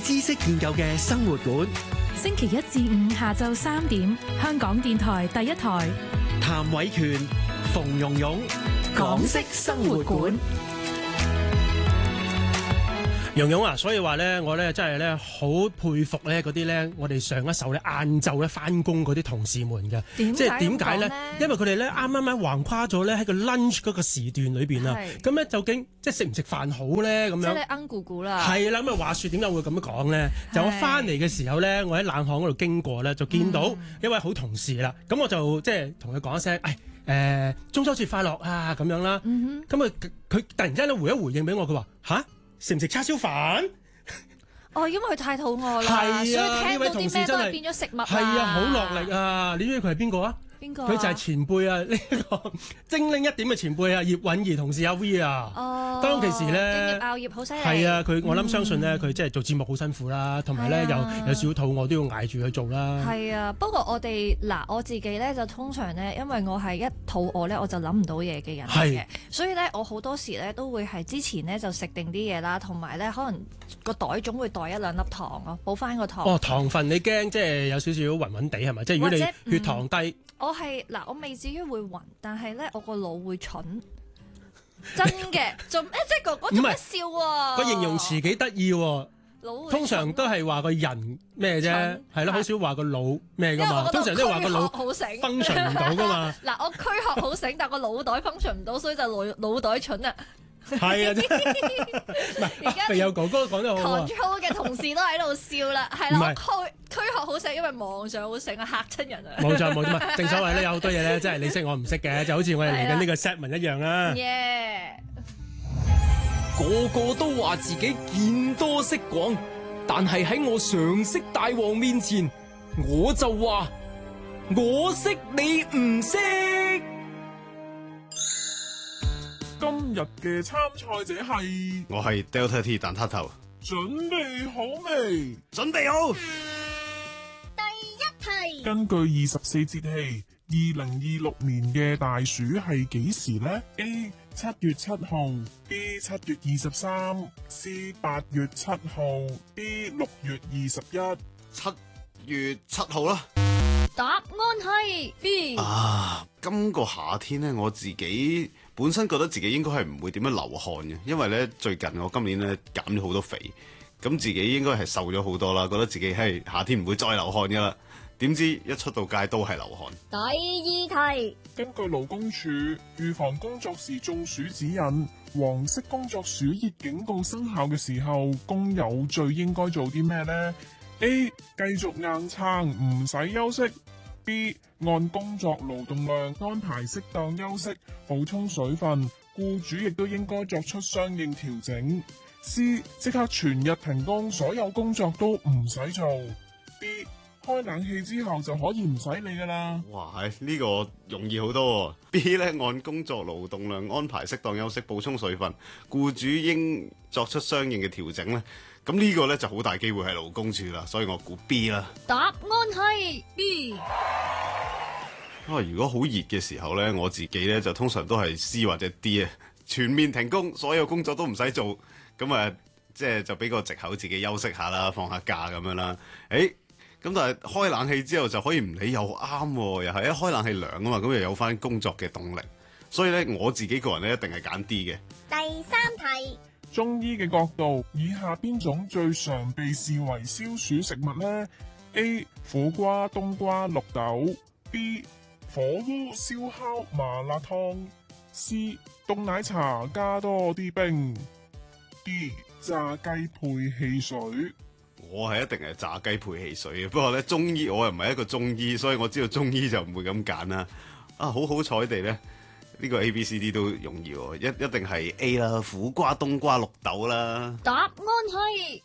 知識建構嘅生活館。 星期一至五下晝3點，香港電台第一台。 譚偉權、馮蓉蓉，港式生活館。 蓉蓉啊，所以話咧，我咧真係咧好佩服咧嗰啲咧，我哋上一手咧晏晝咧翻工嗰啲同事們嘅，即係點解咧？因為佢哋咧啱啱橫跨咗咧喺個 lunch 嗰個時段裏邊啊，咁咧究竟即係食唔食飯好咧？咁樣即係你奀咕咕啦。係啦，咁啊話説點解會咁樣講咧？就我翻嚟嘅時候咧，我喺冷巷嗰度經過咧，就見到一位好同事啦。咁我就即係同佢講一聲，中秋節快樂啊咁樣啦。咁啊，佢突然之間咧回一回應俾我，佢話吓？食唔食叉燒飯？ 哦，因為佢太肚餓啦，所以聽到啲咩都係變咗食物啦。 係啊，好落力啊！你知佢係邊個啊？ 邊個？ 佢就係前輩啊！呢個精靈一點嘅前輩啊，葉韻儀同事阿 V 啊。 哦， 當其時咧， 敬業熬業好犀利。 係啊，我諗相信咧，佢即係做節目好辛苦啦，同埋咧有少少肚餓都要捱住去做啦。 係啊，不過我自己咧就通常咧，因為我係一肚餓咧我就諗唔到嘢嘅人嚟嘅，所以咧我好多時咧都會係之前咧就食定啲嘢啦，同埋咧可能個袋總會袋1-2粒糖咯，補翻個糖。 哦，糖分你驚即係有少少暈暈地係咪？即係如果你血糖低。 我未至於會暈，但係咧我個腦會蠢，真嘅。做咩？即係哥哥做乜笑喎？ 個形容詞幾得意喎。通常都係話個人咩啫，係咯，好少話個腦咩噶嘛。通常都係話個腦好醒 function唔到噶嘛。 嗱，我軀殼好醒，但個腦袋 function 唔到，所以就腦袋蠢啊。 係啊，真係。而家肥友哥哥講得好啊。 control 嘅同事都喺度笑啦，係啦，軀殼好醒，因為網上好醒啊，嚇親人啊。 冇錯，正所謂咧，有好多嘢咧，真係你識我唔識嘅，就好似我哋嚟緊呢個 segment 一樣啦。 個個都話自己見多識廣，但係喺我常識大王面前，我就話我識你唔識。 今日嘅參賽者係我係 Delta T 蛋撻頭。 準備好未？ 準備好。 第一題，根據24節氣，2026年嘅大暑係幾時呢？ A 7月7號 B 7月23 C 8月7號 D 6月21。 7月7號啦。 答案係 B。 今個夏天呢，我自己本身覺得自己應該係唔會點樣流汗嘅，因為呢最近我今年呢減咗好多肥，咁自己應該係瘦咗好多啦，覺得自己係夏天唔會再流汗噶啦。點知一出到街都係流汗。 第二題， 根據勞工處預防工作時中暑指引，黃色工作暑熱警告生效嘅時候，工友最應該做啲咩呢？ A 繼續硬撐唔使休息。 B 按工作勞動量安排適當休息，補充水分，僱主亦都應該作出相應調整。 C 即刻全日停工，所有工作都唔使做。 D 開冷氣之後就可以唔使理噶啦。 哇，呢個容易好多。B 咧，按工作勞動量安排適當休息，補充水分，僱主應作出相應嘅調整咧。咁呢個咧就好大機會係勞工處啦，所以我估 B 啦。 答案係 B。 如果好熱嘅時候咧，我自己咧就通常都係 C 或者 D 啊，全面停工，所有工作都唔使做，咁即係就俾個藉口自己休息下啦，放下假咁樣啦。咁但係開冷氣之後就可以唔理又啱喎，又係一開冷氣涼啊嘛，咁又有翻工作嘅動力，所以咧我自己個人咧一定係揀 D 嘅。 第三題， 中醫嘅角度，以下邊種最常被視為消暑食物呢？ A 苦瓜、冬瓜、綠豆。 B 火鍋、燒烤、麻辣燙。 C 凍奶茶加多啲冰。 D 炸雞配汽水。 我係一定係炸雞配汽水嘅，不過咧中醫我又唔係一個中醫，所以我知道中醫就唔會咁揀啦。好彩地咧，呢個 A、B、C、D 都容易喎，一定係 A 啦，苦瓜、冬瓜、綠豆啦。 答案係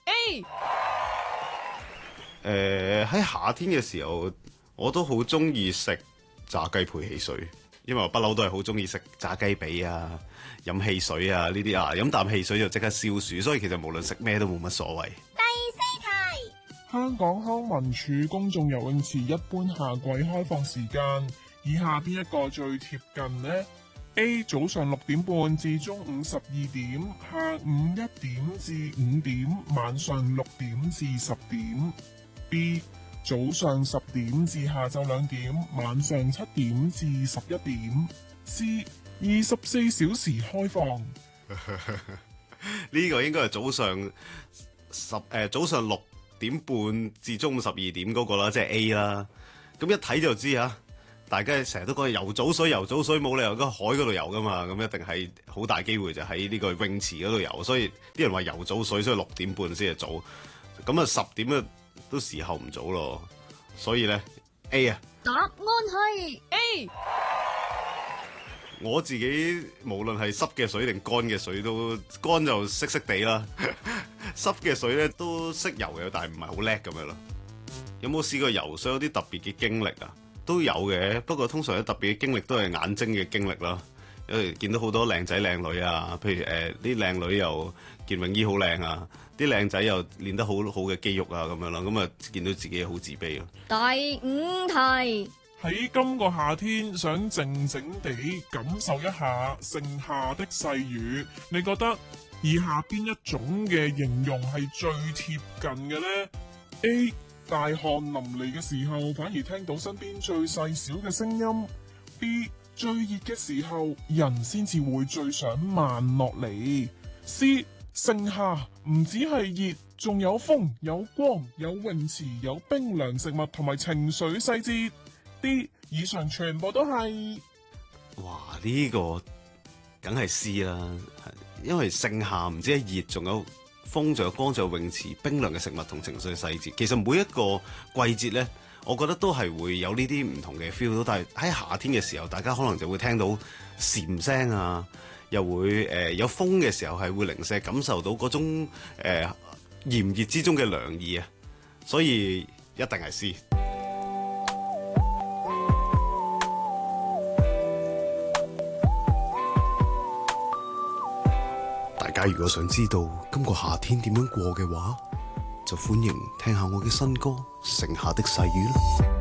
A。喺夏天嘅時候，我都好中意食炸雞配汽水，因為我不嬲都係好中意食炸雞髀啊、飲汽水啊呢啲飲啖汽水就即刻消暑，所以其實無論食咩都冇乜所謂。 香港康文署公眾游泳池一般夏季開放時間，以下邊一個最貼近呢？ A 早上6點半至中午12點，下午1點至5點，晚上6點至10點。B 早上10點至下晝2點，晚上7點至11點。C 24小時開放。 呢個應該係早上6點半至中午12點嗰個啦，即係 A 啦。咁一睇就知啊，大家成日都講游早水冇理由喺海嗰度游噶嘛，咁一定係好大機會就喺呢個泳池嗰度游，所以啲人話游早水，所以6點半先係早。咁啊10點啊都時候唔早咯，所以咧 A 啊。 答案係 A。 我自己無論係濕嘅水定乾嘅水都乾就識地啦，濕嘅水咧都識游嘅，但係唔係好叻咁樣咯。有冇試過游水有啲特別嘅經歷啊？都有嘅，不過通常有特別嘅經歷都係眼睛嘅經歷啦。因為見到好多靚仔靚女啊，譬如啲靚女又件泳衣好靚啊，啲靚仔又練得好好嘅肌肉啊咁樣咯，咁啊見到自己好自卑咯。 第五題。 喺今個夏天，想靜靜地感受一下盛夏的細雨，你覺得以下邊一種嘅形容係最貼近嘅呢？ A 大汗淋漓嘅時候，反而聽到身邊最細小嘅聲音。B 最熱嘅時候，人先至會最想慢落嚟。C 盛夏唔止係熱，仲有風、有光、有泳池、有冰涼食物同埋情緒細節。D 以上全部都係。 哇！呢個梗係 C 啦，因為盛夏唔止係熱，仲有風，仲有光，仲有泳池、冰涼嘅食物同情緒細節。其實每一個季節呢，我覺得都係會有呢啲唔同嘅 feel 到。但係喺夏天嘅時候，大家可能就會聽到蟬聲啊，又會有風嘅時候係會零舍感受到嗰種炎熱之中嘅涼意啊，所以一定係 C。大家如果想知道今個夏天點樣過嘅話，就歡迎聽下我嘅新歌《盛夏的細雨》啦。